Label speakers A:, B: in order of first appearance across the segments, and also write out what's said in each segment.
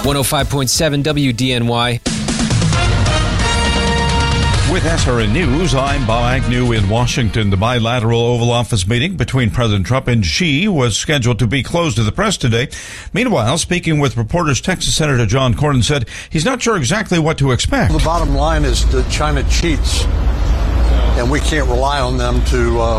A: 105.7 WDNY.
B: With SRN News, I'm Bob Agnew in Washington. The bilateral Oval Office meeting between President Trump and Xi was scheduled to be closed to the press today. Meanwhile, speaking with reporters, Texas Senator John Cornyn said he's not sure exactly what to expect.
C: The bottom line is that China cheats, and we can't rely on them to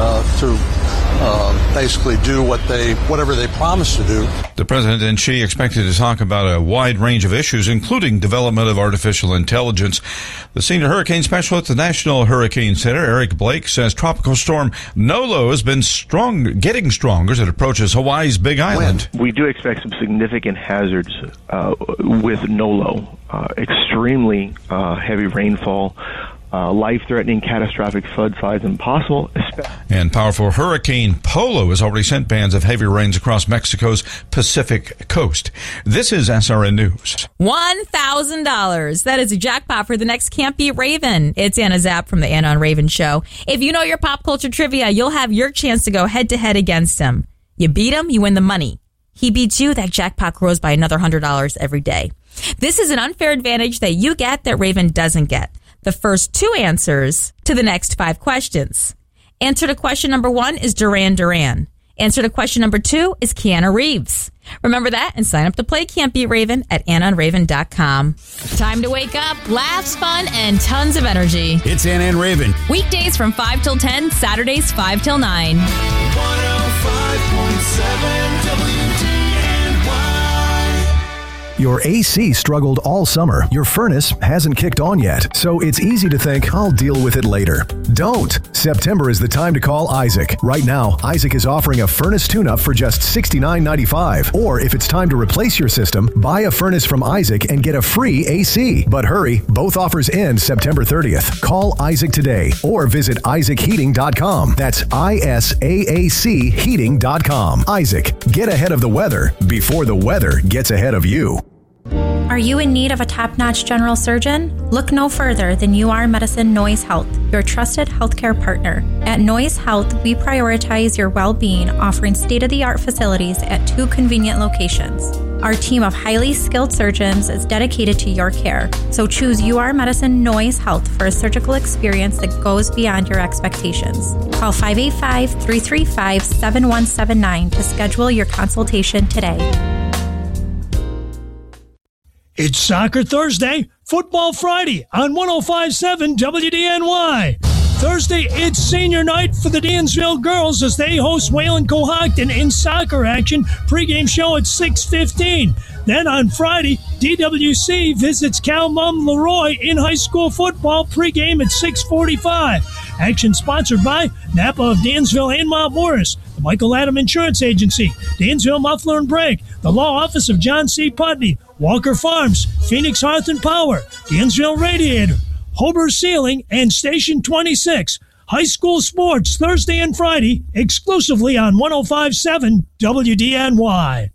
C: basically do whatever they promise to do.
B: The president and Xi expected to talk about a wide range of issues, including development of artificial intelligence. The senior hurricane specialist at the National Hurricane Center, Eric Blake, says Tropical Storm Nolo has been getting stronger as it approaches Hawaii's Big Island.
D: We do expect some significant hazards with Nolo. Extremely heavy rainfall. Life-threatening catastrophic floodsides impossible.
B: And powerful Hurricane Polo has already sent bands of heavy rains across Mexico's Pacific coast. This is SRN News.
E: $1,000. That is a jackpot for the next Can't Beat Raven. It's Anna Zapp from the Anna on Raven Show. If you know your pop culture trivia, you'll have your chance to go head-to-head against him. You beat him, you win the money. He beats you, that jackpot grows by another $100 every day. This is an unfair advantage that you get that Raven doesn't get. The first two answers to the next 5 questions. Answer to question number 1 is Duran Duran. Answer to question number 2 is Keanu Reeves. Remember that and sign up to play Can't Beat Raven at AnnaandRaven.com. Time to wake up, laughs, fun, and tons of energy.
F: It's Anna and Raven.
E: Weekdays from 5 till 10, Saturdays 5 till 9.
G: 105.7 WDNY.
H: Your AC struggled all summer. Your furnace hasn't kicked on yet, so it's easy to think, I'll deal with it later. Don't! September is the time to call Isaac. Right now, Isaac is offering a furnace tune-up for just $69.95. Or if it's time to replace your system, buy a furnace from Isaac and get a free AC. But hurry, both offers end September 30th. Call Isaac today or visit IsaacHeating.com. That's ISAAC Heating.com. Isaac, get ahead of the weather before the weather gets ahead of you.
I: Are you in need of a top-notch general surgeon? Look no further than UR Medicine Noyes Health, your trusted healthcare partner. At Noyes Health, we prioritize your well-being, offering state-of-the-art facilities at 2 convenient locations. Our team of highly skilled surgeons is dedicated to your care, so choose UR Medicine Noyes Health for a surgical experience that goes beyond your expectations. Call 585-335-7179 to schedule your consultation today.
J: It's Soccer Thursday, Football Friday on 105.7 WDNY. Thursday, it's senior night for the Dansville girls as they host Wayland Cohocton in soccer action. Pregame show at 6:15. Then on Friday, DWC visits Cal Mum Leroy in high school football. Pregame at 6:45. Action sponsored by Napa of Dansville and Mount Morris, the Michael Adam Insurance Agency, Dansville Muffler and Brake, the Law Office of John C. Putney, Walker Farms, Phoenix Hearth and Power, Dansville Radiator, Hober Ceiling, and Station 26. High school sports Thursday and Friday exclusively on 105.7 WDNY.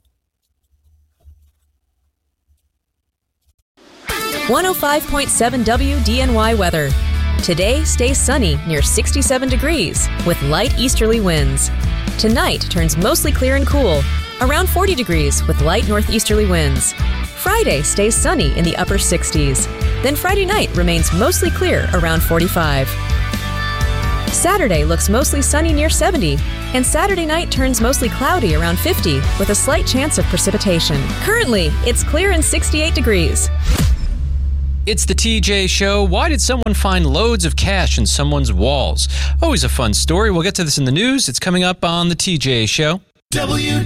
K: 105.7 WDNY weather. Today stays sunny near 67 degrees with light easterly winds. Tonight turns mostly clear and cool, around 40 degrees with light northeasterly winds. Friday stays sunny in the upper 60s. Then Friday night remains mostly clear around 45. Saturday looks mostly sunny near 70, and Saturday night turns mostly cloudy around 50 with a slight chance of precipitation. Currently, it's clear and 68 degrees.
A: It's the TJ Show. Why did someone find loads of cash in someone's walls? Always a fun story. We'll get to this in the news. It's coming up on the TJ Show.